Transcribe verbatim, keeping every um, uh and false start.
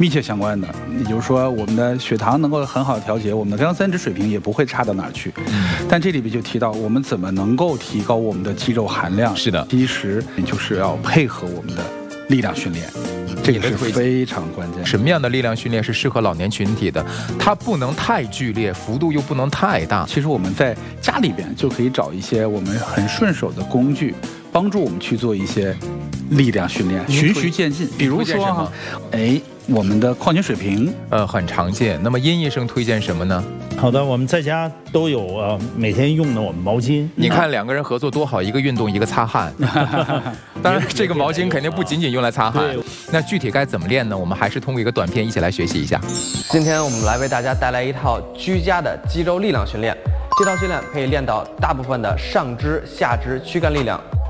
密切相关的。也就是说，我们的血糖能够很好调节，我们的甘油三酯水平也不会差到哪儿去。嗯、但这里边就提到，我们怎么能够提高我们的肌肉含量？ 是的， 其实就是要配合我们的力量训练。这个是非常关键。 什么样的力量训练是适合老年群体的？它不能太剧烈，幅度又不能太大。 其实我们在家里边就可以找一些我们很顺手的工具，帮助我们去做一些力量训练，循序渐进。比如说哈，哎，我们的矿泉水瓶， 呃，很常见。那么殷医生推荐什么呢？ 好的，我们在家都有呃每天用的我们毛巾。 你看两个人合作多好，一个运动一个擦汗。当然，这个毛巾肯定不仅仅用来擦汗。那具体该怎么练呢？我们还是通过一个短片一起来学习一下。 今天我们来为大家带来一套居家的肌肉力量训练。这套训练可以练到大部分的上肢、下肢躯干力量，